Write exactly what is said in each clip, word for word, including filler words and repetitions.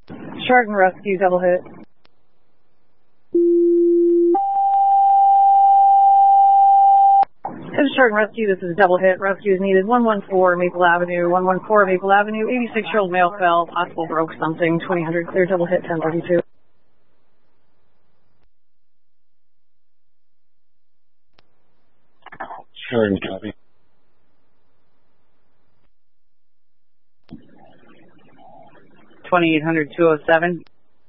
Chardon rescue, double hit. This is Chardon rescue, this is double hit. Rescue is needed. one one four Maple Avenue, one one four Maple Avenue, eighty-six-year-old male fell, possible broke something, twenty hundred clear, double hit, ten thirty-two. Chardon, copy. twenty-eight hundred, two oh seven.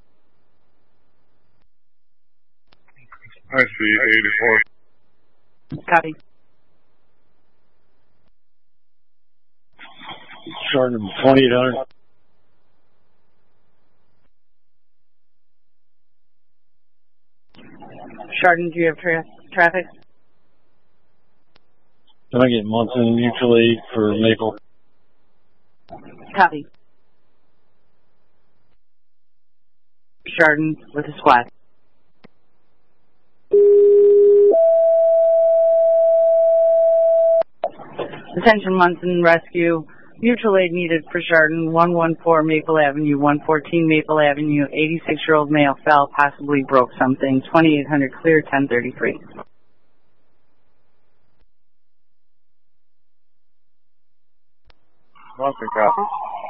I see, eighty-four. Copy. Chardon, twenty-eight hundred. Chardon, do you have tra traffic? Can I get Munson mutual aid for Maple? Copy. Chardon with a squad. Attention Munson rescue. Mutual aid needed for Chardon, one one four Maple Avenue, one fourteen Maple Avenue, eighty-six-year-old male fell, possibly broke something, twenty-eight hundred clear, ten thirty-three. Munson, copy.